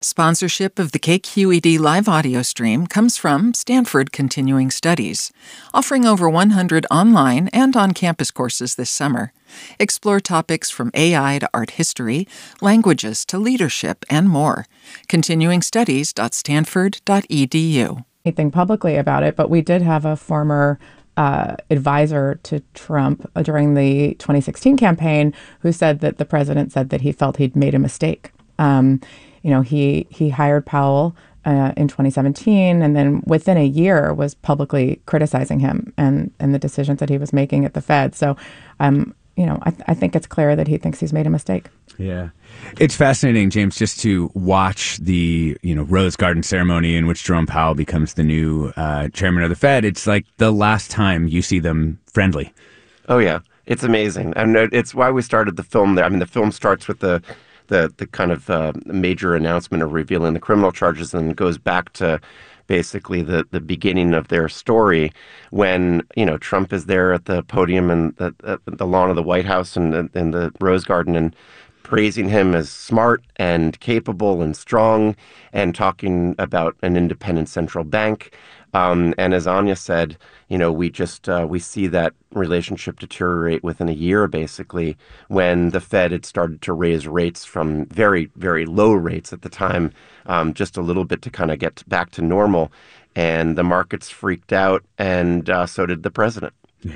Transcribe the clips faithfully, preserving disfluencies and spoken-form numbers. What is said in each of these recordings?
Sponsorship of the K Q E D live audio stream comes from Stanford Continuing Studies, offering over one hundred online and on-campus courses this summer. Explore topics from A I to art history, languages to leadership, and more. continuing studies dot stanford dot e d u. Anything publicly about it, but we did have a former uh, advisor to Trump uh, during the twenty sixteen campaign who said that the president said that he felt he'd made a mistake. Um, You know, he he hired Powell uh, in twenty seventeen, and then within a year was publicly criticizing him and, and the decisions that he was making at the Fed. So, um, you know, I, th- I think it's clear that he thinks he's made a mistake. Yeah. It's fascinating, James, just to watch the, you know, Rose Garden ceremony in which Jerome Powell becomes the new uh, chairman of the Fed. It's like the last time you see them friendly. Oh, yeah. It's amazing. And it's why we started the film there. I mean, the film starts with the the the kind of uh, major announcement of revealing the criminal charges and goes back to basically the, the beginning of their story when, you know, Trump is there at the podium and the, the, the lawn of the White House and, and the Rose Garden and praising him as smart and capable and strong and talking about an independent central bank. Um, and as Anya said, you know, we just uh, we see that relationship deteriorate within a year, basically, when the Fed had started to raise rates from very, very low rates at the time, um, just a little bit to kind of get back to normal. And the markets freaked out, and uh, so did the president. Yeah.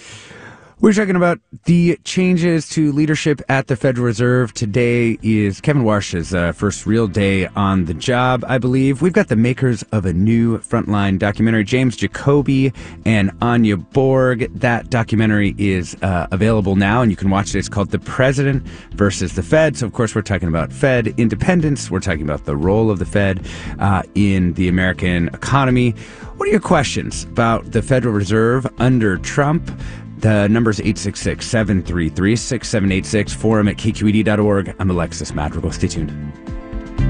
We're talking about the changes to leadership at the Federal Reserve. Today is Kevin Warsh's uh, first real day on the job, I believe. We've got the makers of a new Frontline documentary, James Jacoby and Anya Borg. That documentary is uh, available now, and you can watch it. It's called The President versus the Fed. So, of course, we're talking about Fed independence. We're talking about the role of the Fed uh, in the American economy. What are your questions about the Federal Reserve under Trump? The number is eight six six, seven three three, six seven eight six, forum at k q e d dot org. I'm Alexis Madrigal. Stay tuned.